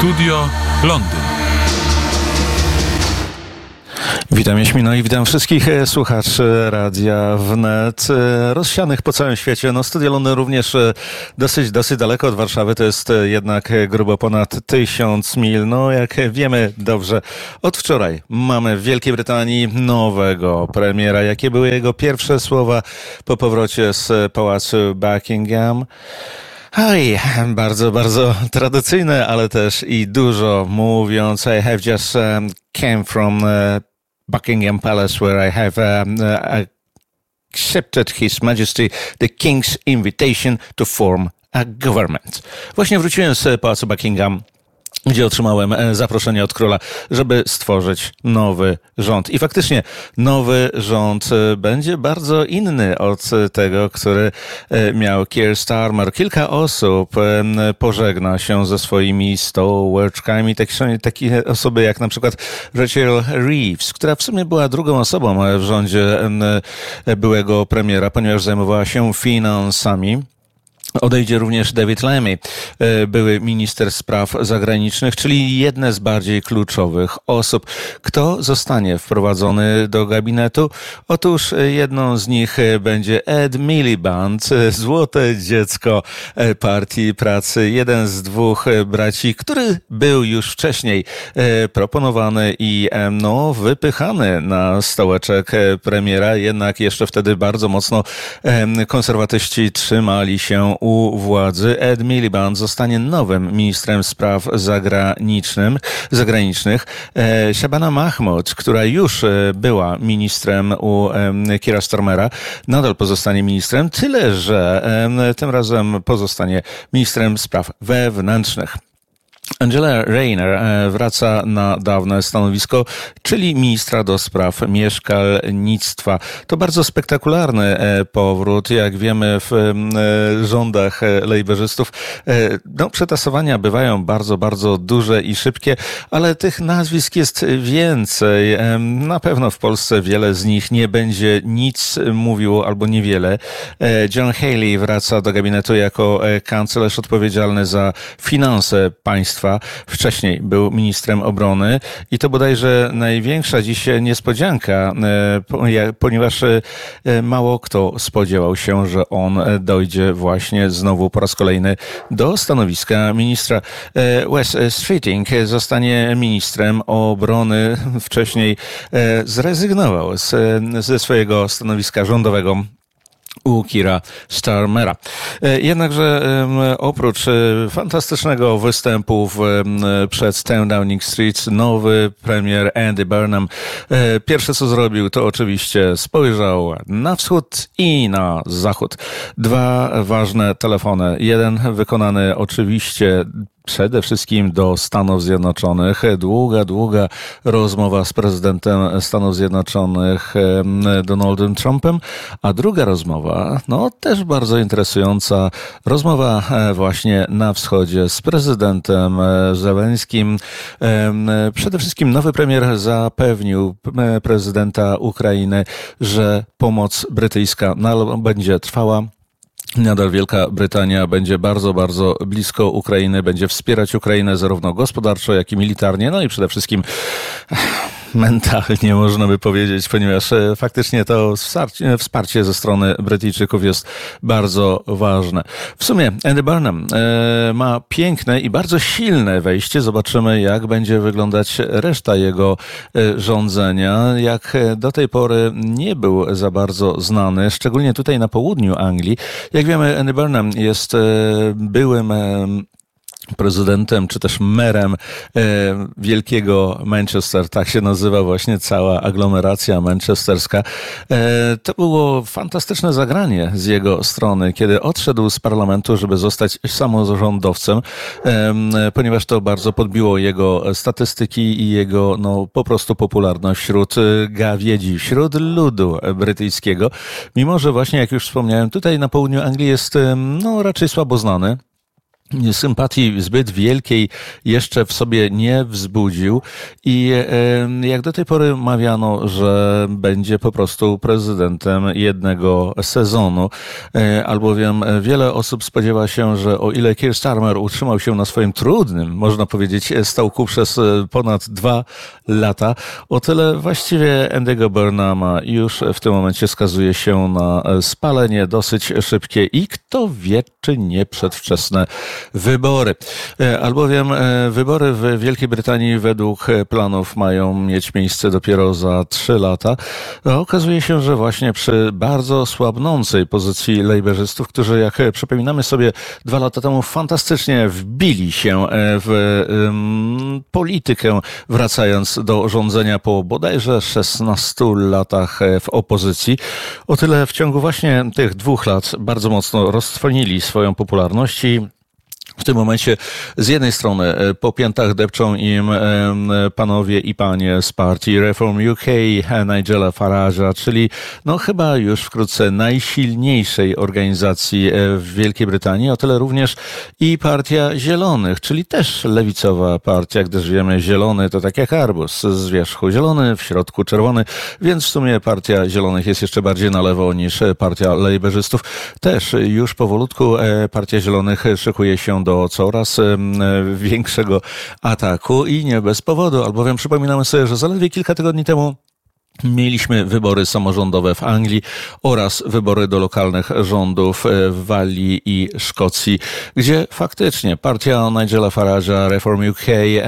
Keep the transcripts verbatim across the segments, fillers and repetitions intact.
Studio Londyn. Witam Jaśmino i witam wszystkich słuchaczy Radia Wnet rozsianych po całym świecie. No, Studio Londyn również dosyć, dosyć daleko od Warszawy. To jest jednak grubo ponad tysiąc mil. No, jak wiemy dobrze, od wczoraj mamy w Wielkiej Brytanii nowego premiera. Jakie były jego pierwsze słowa po powrocie z pałacu Buckingham? Oj, bardzo, bardzo tradycyjne, ale też i dużo mówiąc. I have just um, came from uh, Buckingham Palace, where I have um, uh, accepted His Majesty the King's invitation to form a government. Właśnie wróciłem z pałacu Buckingham, gdzie otrzymałem zaproszenie od króla, żeby stworzyć nowy rząd. I faktycznie nowy rząd będzie bardzo inny od tego, który miał Keir Starmer. Kilka osób pożegna się ze swoimi stołeczkami. Takie, takie osoby jak na przykład Rachel Reeves, która w sumie była drugą osobą w rządzie byłego premiera, ponieważ zajmowała się finansami. Odejdzie również David Lammy, były minister spraw zagranicznych, czyli jedne z bardziej kluczowych osób. Kto zostanie wprowadzony do gabinetu? Otóż jedną z nich będzie Ed Miliband, złote dziecko Partii Pracy, jeden z dwóch braci, który był już wcześniej proponowany i no, wypychany na stołeczek premiera, jednak jeszcze wtedy bardzo mocno konserwatyści trzymali się u władzy. Ed Miliband zostanie nowym ministrem spraw zagranicznym, zagranicznych. E, Shabana Mahmood, która już była ministrem u e, Keira Starmera, nadal pozostanie ministrem, tyle że e, tym razem pozostanie ministrem spraw wewnętrznych. Angela Rayner wraca na dawne stanowisko, czyli ministra do spraw mieszkalnictwa. To bardzo spektakularny powrót. Jak wiemy, w rządach lejberzystów no, przetasowania bywają bardzo, bardzo duże i szybkie, ale tych nazwisk jest więcej. Na pewno w Polsce wiele z nich nie będzie nic mówiło albo niewiele. John Healey wraca do gabinetu jako kanclerz odpowiedzialny za finanse państwa. Wcześniej był ministrem obrony i to bodajże największa dziś niespodzianka, ponieważ mało kto spodziewał się, że on dojdzie właśnie znowu po raz kolejny do stanowiska ministra. Wes Streeting zostanie ministrem obrony. Wcześniej zrezygnował z, ze swojego stanowiska rządowego u Keira Starmera. Jednakże oprócz fantastycznego występu w, przed ten Downing Street, nowy premier Andy Burnham pierwsze co zrobił, to oczywiście spojrzał na wschód i na zachód. Dwa ważne telefony. Jeden wykonany oczywiście przede wszystkim do Stanów Zjednoczonych. Długa, długa rozmowa z prezydentem Stanów Zjednoczonych Donaldem Trumpem, a druga rozmowa, no też bardzo interesująca, rozmowa właśnie na wschodzie z prezydentem Zełenskim. Przede wszystkim nowy premier zapewnił prezydenta Ukrainy, że pomoc brytyjska będzie trwała. Nadal Wielka Brytania będzie bardzo, bardzo blisko Ukrainy, będzie wspierać Ukrainę zarówno gospodarczo, jak i militarnie, no i przede wszystkim mentalnie, można by powiedzieć, ponieważ faktycznie to wsparcie, wsparcie ze strony Brytyjczyków jest bardzo ważne. W sumie Andy Burnham e, ma piękne i bardzo silne wejście. Zobaczymy, jak będzie wyglądać reszta jego e, rządzenia. Jak do tej pory nie był za bardzo znany, szczególnie tutaj na południu Anglii. Jak wiemy, Andy Burnham jest e, byłym e, prezydentem, czy też merem e, wielkiego Manchester, tak się nazywa właśnie cała aglomeracja manchesterska. E, to było fantastyczne zagranie z jego strony, kiedy odszedł z parlamentu, żeby zostać samorządowcem, e, ponieważ to bardzo podbiło jego statystyki i jego no po prostu popularność wśród gawiedzi, wśród ludu brytyjskiego. Mimo że właśnie, jak już wspomniałem, tutaj na południu Anglii jest no raczej słabo znany. sympatii zbyt wielkiej jeszcze w sobie nie wzbudził i jak do tej pory mawiano, że będzie po prostu prezydentem jednego sezonu, albowiem wiele osób spodziewa się, że o ile Keir Starmer utrzymał się na swoim trudnym, można powiedzieć, stołku przez ponad dwa lata, o tyle właściwie Andy'ego Burnhama już w tym momencie skazuje się na spalenie dosyć szybkie i kto wie, czy nie przedwczesne wybory. Albowiem wybory w Wielkiej Brytanii według planów mają mieć miejsce dopiero za trzy lata. Okazuje się, że właśnie przy bardzo słabnącej pozycji lejberzystów, którzy jak przypominamy sobie dwa lata temu fantastycznie wbili się w um, politykę, wracając do rządzenia po bodajże szesnastu latach w opozycji. O tyle w ciągu właśnie tych dwóch lat bardzo mocno roztrwonili swoją popularność i w tym momencie z jednej strony po piętach depczą im panowie i panie z partii Reform U K, Nigela Farage'a, czyli no chyba już wkrótce najsilniejszej organizacji w Wielkiej Brytanii, o tyle również i Partia Zielonych, czyli też lewicowa partia, gdyż wiemy, zielony to tak jak arbuz, z wierzchu zielony, w środku czerwony, więc w sumie Partia Zielonych jest jeszcze bardziej na lewo niż Partia Lejberzystów. Też już powolutku Partia Zielonych szykuje się do coraz większego ataku i nie bez powodu, albowiem przypominamy sobie, że zaledwie kilka tygodni temu mieliśmy wybory samorządowe w Anglii oraz wybory do lokalnych rządów w Walii i Szkocji, gdzie faktycznie partia Nigela Farage'a, Reform U K,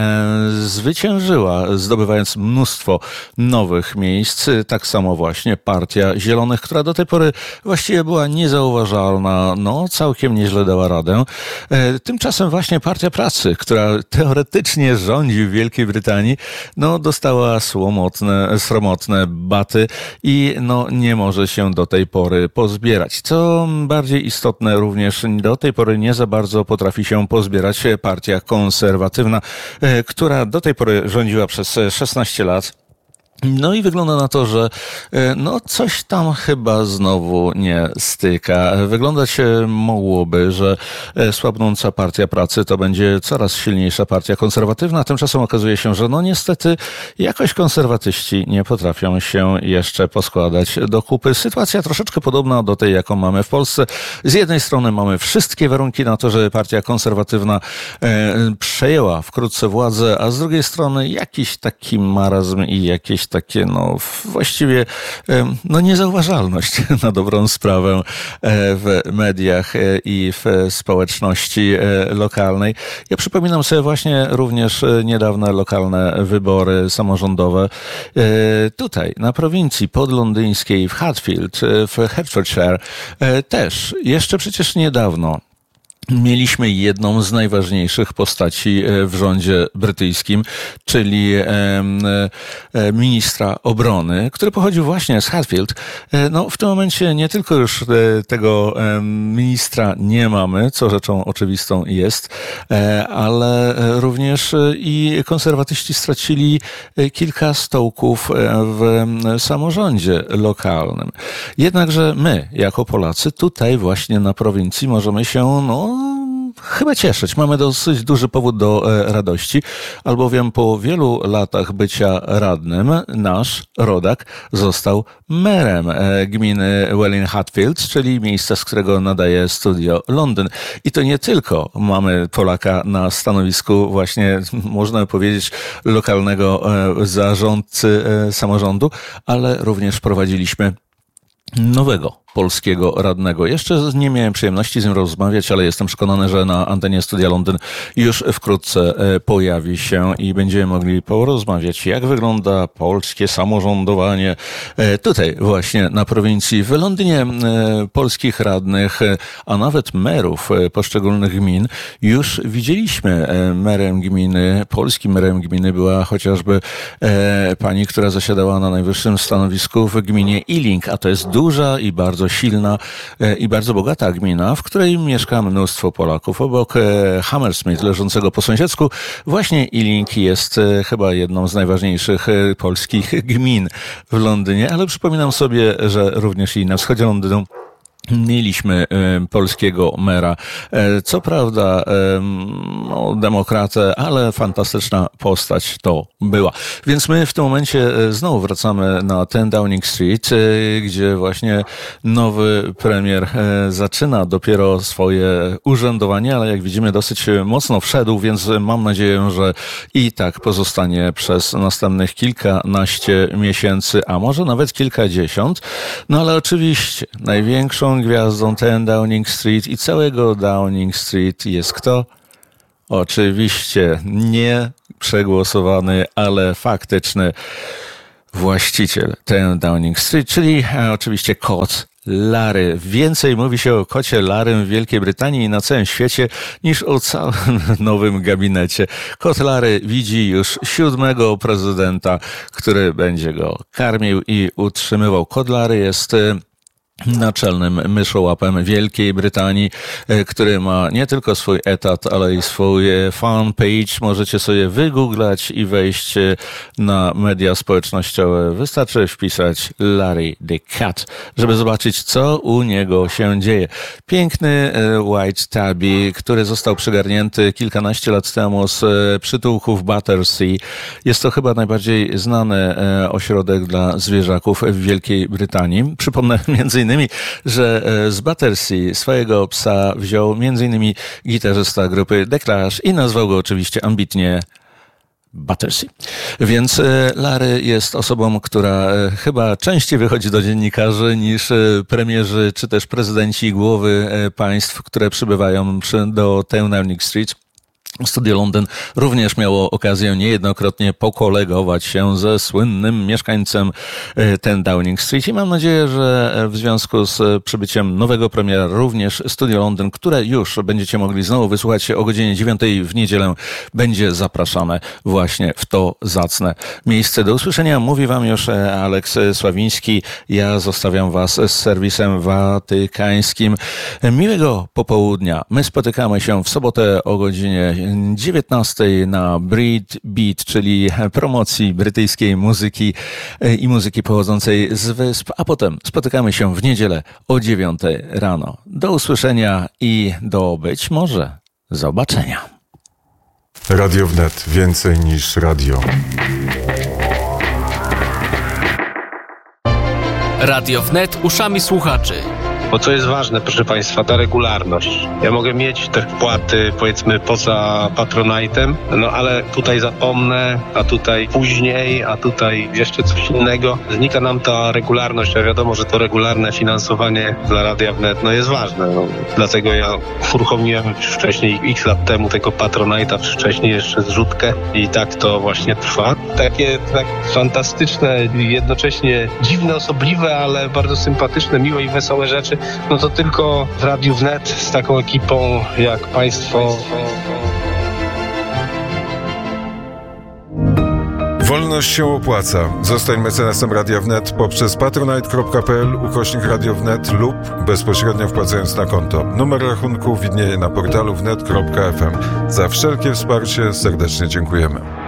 zwyciężyła, zdobywając mnóstwo nowych miejsc. Tak samo właśnie partia Zielonych, która do tej pory właściwie była niezauważalna, no całkiem nieźle dała radę. Tymczasem właśnie Partia Pracy, która teoretycznie rządzi w Wielkiej Brytanii, no dostała słomotne, sromotne baty i no nie może się do tej pory pozbierać. Co bardziej istotne, również do tej pory nie za bardzo potrafi się pozbierać partia konserwatywna, która do tej pory rządziła przez szesnaście lat. No i wygląda na to, że no coś tam chyba znowu nie styka. Wyglądać mogłoby, że słabnąca Partia Pracy to będzie coraz silniejsza partia konserwatywna. Tymczasem okazuje się, że no niestety jakoś konserwatyści nie potrafią się jeszcze poskładać do kupy. Sytuacja troszeczkę podobna do tej, jaką mamy w Polsce. Z jednej strony mamy wszystkie warunki na to, żeby partia konserwatywna przejęła wkrótce władzę, a z drugiej strony jakiś taki marazm i jakieś takie, no, właściwie, no, niezauważalność na dobrą sprawę w mediach i w społeczności lokalnej. Ja przypominam sobie właśnie również niedawne lokalne wybory samorządowe tutaj, na prowincji podlondyńskiej w Hatfield, w Hertfordshire. Też, jeszcze przecież niedawno mieliśmy jedną z najważniejszych postaci w rządzie brytyjskim, czyli ministra obrony, który pochodził właśnie z Hatfield. No, w tym momencie nie tylko już tego ministra nie mamy, co rzeczą oczywistą jest, ale również i konserwatyści stracili kilka stołków w samorządzie lokalnym. Jednakże my, jako Polacy, tutaj właśnie na prowincji możemy się, no, chyba cieszyć. Mamy dosyć duży powód do radości, albowiem po wielu latach bycia radnym nasz rodak został merem gminy Welwyn Hatfield, czyli miejsca, z którego nadaje Studio Londyn. I to nie tylko mamy Polaka na stanowisku właśnie, można powiedzieć, lokalnego zarządcy samorządu, ale również prowadziliśmy nowego polskiego radnego. Jeszcze nie miałem przyjemności z nim rozmawiać, ale jestem przekonany, że na antenie Studia Londyn już wkrótce pojawi się i będziemy mogli porozmawiać, jak wygląda polskie samorządowanie tutaj właśnie na prowincji. W Londynie polskich radnych, a nawet merów poszczególnych gmin już widzieliśmy. Merem gminy, polskim merem gminy była chociażby pani, która zasiadała na najwyższym stanowisku w gminie Ealing, a to jest duża i bardzo silna i bardzo bogata gmina, w której mieszka mnóstwo Polaków. Obok Hammersmith, leżącego po sąsiedzku, właśnie Ealing jest chyba jedną z najważniejszych polskich gmin w Londynie, ale przypominam sobie, że również i na wschodzie Londynu Mieliśmy y, polskiego mera, e, co prawda e, no, demokratę, ale fantastyczna postać to była. Więc my w tym momencie e, znowu wracamy na ten Downing Street, e, gdzie właśnie nowy premier e, zaczyna dopiero swoje urzędowanie, ale jak widzimy dosyć mocno wszedł, więc mam nadzieję, że i tak pozostanie przez następnych kilkanaście miesięcy, a może nawet kilkadziesiąt. No ale oczywiście największą gwiazdą ten Downing Street i całego Downing Street jest kto? Oczywiście nie przegłosowany, ale faktyczny właściciel ten Downing Street, czyli oczywiście kot Larry. Więcej mówi się o kocie Larrym w Wielkiej Brytanii i na całym świecie niż o całym nowym gabinecie. Kot Larry widzi już siódmego prezydenta, który będzie go karmił i utrzymywał. Kot Larry jest naczelnym myszołapem Wielkiej Brytanii, który ma nie tylko swój etat, ale i swój fanpage. Możecie sobie wygooglać i wejść na media społecznościowe. Wystarczy wpisać Larry the Cat, żeby zobaczyć, co u niego się dzieje. Piękny White Tabby, który został przygarnięty kilkanaście lat temu z przytułków Battersea. Jest to chyba najbardziej znany ośrodek dla zwierzaków w Wielkiej Brytanii. Przypomnę między innymi, że z Battersea swojego psa wziął między innymi gitarzysta grupy The Clash i nazwał go oczywiście ambitnie Battersea. Więc Larry jest osobą, która chyba częściej wychodzi do dziennikarzy niż premierzy czy też prezydenci głowy państw, które przybywają do Downing Street. Studio Londyn również miało okazję niejednokrotnie pokolegować się ze słynnym mieszkańcem ten Downing Street i mam nadzieję, że w związku z przybyciem nowego premiera również Studio Londyn, które już będziecie mogli znowu wysłuchać o godzinie dziewiątej w niedzielę, będzie zapraszane właśnie w to zacne miejsce. Do usłyszenia mówi wam już Aleks Sławiński. Ja zostawiam was z serwisem watykańskim. Miłego popołudnia. My spotykamy się w sobotę o godzinie dziewiętnastej na Brit Beat, czyli promocji brytyjskiej muzyki i muzyki pochodzącej z wysp, a potem spotykamy się w niedzielę o dziewiątej rano. Do usłyszenia i do być może zobaczenia. Radio Wnet. Więcej niż radio. Radio Wnet uszami słuchaczy. Bo co jest ważne, proszę Państwa, ta regularność. Ja mogę mieć te wpłaty, powiedzmy, poza Patronite'em, no ale tutaj zapomnę, a tutaj później, a tutaj jeszcze coś innego. Znika nam ta regularność, a wiadomo, że to regularne finansowanie dla Radia Wnet no jest ważne. No. Dlatego ja uruchomiłem już wcześniej, x lat temu, tego Patronite'a, wcześniej jeszcze zrzutkę i tak to właśnie trwa. Takie tak fantastyczne, jednocześnie dziwne, osobliwe, ale bardzo sympatyczne, miłe i wesołe rzeczy. No to tylko w Radiu Wnet z taką ekipą jak Państwo. Wolność się opłaca. Zostań mecenasem Radia Wnet poprzez patronite.pl ukośnik Radio Wnet lub bezpośrednio wpłacając na konto. Numer rachunku widnieje na portalu wnet kropka f m. Za wszelkie wsparcie serdecznie dziękujemy.